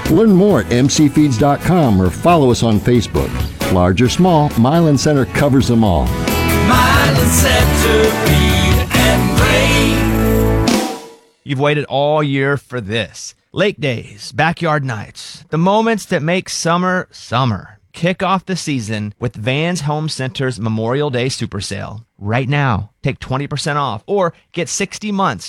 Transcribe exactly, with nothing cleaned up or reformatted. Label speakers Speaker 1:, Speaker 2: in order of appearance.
Speaker 1: Learn more at m c feeds dot com or follow us on Facebook. Large or small, Milan Center covers them all.
Speaker 2: Milan Center Feed and Grain.
Speaker 3: You've waited all year for this. Lake days, backyard nights, the moments that make summer, summer. Kick off the season with Vans Home Center's Memorial Day Super Sale. Right now, take twenty percent off or get sixty months